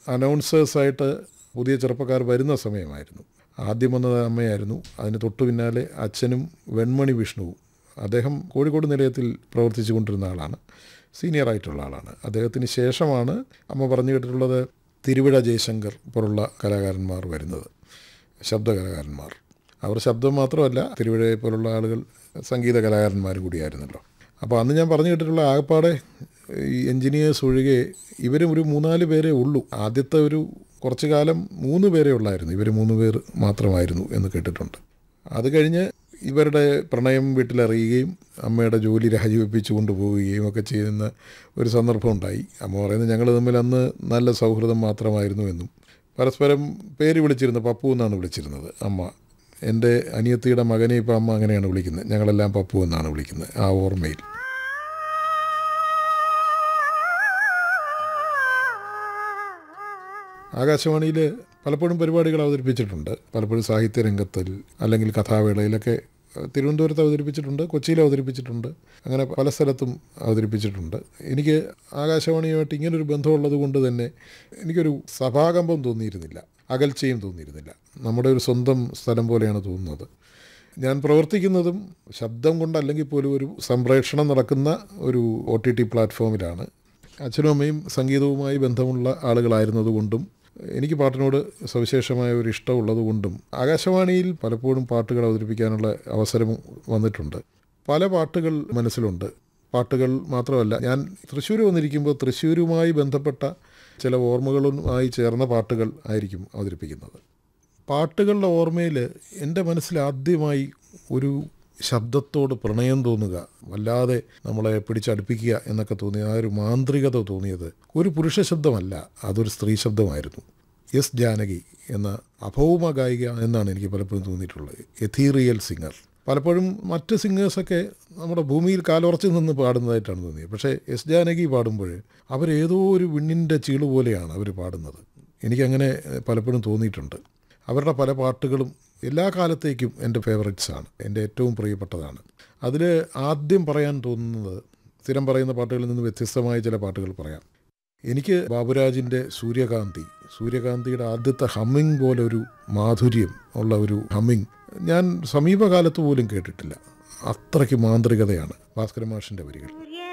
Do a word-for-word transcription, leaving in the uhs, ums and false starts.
അനൗൺസേഴ്സായിട്ട് പുതിയ ചെറുപ്പക്കാർ വരുന്ന സമയമായിരുന്നു. ആദ്യം വന്നത് അമ്മയായിരുന്നു. അതിന് തൊട്ടു പിന്നാലെ അച്ഛനും വെൺമണി വിഷ്ണുവും. അദ്ദേഹം കോഴിക്കോട് നിലയത്തിൽ പ്രവർത്തിച്ചു കൊണ്ടിരുന്ന ആളാണ്, സീനിയറായിട്ടുള്ള ആളാണ്. അദ്ദേഹത്തിന് ശേഷമാണ് അമ്മ പറഞ്ഞു കേട്ടിട്ടുള്ളത് തിരുവിഴ ജയശങ്കർ പോലുള്ള കലാകാരന്മാർ വരുന്നത്, ശബ്ദകലാകാരന്മാർ. അവർ ശബ്ദം മാത്രമല്ല, തിരുവിഴയെ പോലുള്ള ആളുകൾ സംഗീത കലാകാരന്മാർ കൂടിയായിരുന്നല്ലോ. അപ്പോൾ അന്ന് ഞാൻ പറഞ്ഞു കേട്ടിട്ടുള്ള ആകപ്പാടെ ഈ എൻജിനീയേഴ്സ് ഒഴികെ ഇവരും ഒരു മൂന്നാല് പേരേ ഉള്ളൂ. ആദ്യത്തെ ഒരു കുറച്ചു കാലം മൂന്ന് പേരേ ഉള്ളായിരുന്നു, ഇവർ മൂന്ന് പേർ മാത്രമായിരുന്നു എന്ന് കേട്ടിട്ടുണ്ട്. അത് കഴിഞ്ഞ് ഇവരുടെ പ്രണയം വീട്ടിലറിയുകയും അമ്മയുടെ ജോലി രാജിവെപ്പിച്ചു കൊണ്ടുപോവുകയും ഒക്കെ ചെയ്യുന്ന ഒരു സന്ദർഭം ഉണ്ടായി. അമ്മ പറയുന്നത് ഞങ്ങൾ തമ്മിൽ അന്ന് നല്ല സൗഹൃദം മാത്രമായിരുന്നു എന്നും പരസ്പരം പേര് വിളിച്ചിരുന്നത് പപ്പു എന്നാണ് വിളിച്ചിരുന്നത് അമ്മ. എൻ്റെ അനിയത്തിയുടെ മകനെ ഇപ്പോൾ അമ്മ അങ്ങനെയാണ് വിളിക്കുന്നത്, ഞങ്ങളെല്ലാം പപ്പു എന്നാണ് വിളിക്കുന്നത് ആ ഓർമ്മയിൽ. ആകാശവാണിയിൽ പലപ്പോഴും പരിപാടികൾ അവതരിപ്പിച്ചിട്ടുണ്ട്. പലപ്പോഴും സാഹിത്യരംഗത്തിൽ അല്ലെങ്കിൽ കഥാവേളയിലൊക്കെ തിരുവനന്തപുരത്ത് അവതരിപ്പിച്ചിട്ടുണ്ട്, കൊച്ചിയിൽ അവതരിപ്പിച്ചിട്ടുണ്ട്, അങ്ങനെ പല സ്ഥലത്തും അവതരിപ്പിച്ചിട്ടുണ്ട്. എനിക്ക് ആകാശവാണിയുമായിട്ട് ഇങ്ങനൊരു ബന്ധമുള്ളത് കൊണ്ട് തന്നെ എനിക്കൊരു സഭാകമ്പം തോന്നിയിരുന്നില്ല, അകൽച്ചയും തോന്നിയിരുന്നില്ല. നമ്മുടെ ഒരു സ്വന്തം സ്ഥലം പോലെയാണ് തോന്നുന്നത്. ഞാൻ പ്രവർത്തിക്കുന്നതും ശബ്ദം കൊണ്ടല്ലെങ്കിൽ പോലും ഒരു സംപ്രേഷണം നടക്കുന്ന ഒരു ഒ ടി ടി പ്ലാറ്റ്ഫോമിലാണ്. അച്ഛനും അമ്മയും സംഗീതവുമായി ബന്ധമുള്ള ആളുകളായിരുന്നതുകൊണ്ടും എനിക്ക് പാട്ടിനോട് സവിശേഷമായ ഒരു ഇഷ്ടമുള്ളതുകൊണ്ടും ആകാശവാണിയിൽ പലപ്പോഴും പാട്ടുകൾ അവതരിപ്പിക്കാനുള്ള അവസരം വന്നിട്ടുണ്ട്. പല പാട്ടുകൾ മനസ്സിലുണ്ട്. പാട്ടുകൾ മാത്രമല്ല, ഞാൻ തൃശ്ശൂർ വന്നിരിക്കുമ്പോൾ തൃശ്ശൂരുമായി ബന്ധപ്പെട്ട ചില ഓർമ്മകളുമായി ചേർന്ന പാട്ടുകൾ ആയിരിക്കും അവതരിപ്പിക്കുന്നത്. പാട്ടുകളുടെ ഓർമ്മയിൽ എൻ്റെ മനസ്സിൽ ആദ്യമായി ഒരു ശബ്ദത്തോട് പ്രണയം തോന്നുക, വല്ലാതെ നമ്മളെ പിടിച്ചടുപ്പിക്കുക എന്നൊക്കെ തോന്നിയ ആ ഒരു മാന്ത്രികത തോന്നിയത് ഒരു പുരുഷ ശബ്ദമല്ല, അതൊരു സ്ത്രീ ശബ്ദമായിരുന്നു. എസ് ജാനകി എന്ന അഭൗമ ഗായിക എന്നാണ് എനിക്ക് പലപ്പോഴും തോന്നിയിട്ടുള്ളത്. Ethereal singer. പലപ്പോഴും മറ്റ് സിംഗേഴ്സൊക്കെ നമ്മുടെ ഭൂമിയിൽ കാലുറച്ച് നിന്ന് പാടുന്നതായിട്ടാണ് തോന്നിയത്. പക്ഷേ എസ് ജാനകി പാടുമ്പോൾ അവരേതോ ഒരു വിണ്ണിൻ്റെ ചീള് പോലെയാണ് അവർ പാടുന്നത്. എനിക്കങ്ങനെ പലപ്പോഴും തോന്നിയിട്ടുണ്ട്. അവരുടെ പല പാട്ടുകളും എല്ലാ കാലത്തേക്കും എൻ്റെ ഫേവറേറ്റ്സാണ്, എൻ്റെ ഏറ്റവും പ്രിയപ്പെട്ടതാണ്. അതിൽ ആദ്യം പറയാൻ തോന്നുന്നത്, സ്ഥിരം പറയുന്ന പാട്ടുകളിൽ നിന്ന് വ്യത്യസ്തമായ ചില പാട്ടുകൾ പറയാം. എനിക്ക് ബാബുരാജിൻ്റെ സൂര്യകാന്തി, സൂര്യകാന്തിയുടെ ആദ്യത്തെ ഹമ്മിങ് പോലെ ഒരു മാധുര്യം ഉള്ള ഒരു ഹമ്മിങ് ഞാൻ സമീപകാലത്ത് പോലും കേട്ടിട്ടില്ല. അത്രയ്ക്ക് മാന്ത്രികതയാണ് ഭാസ്കര മാഷിൻ്റെ വരികൾ.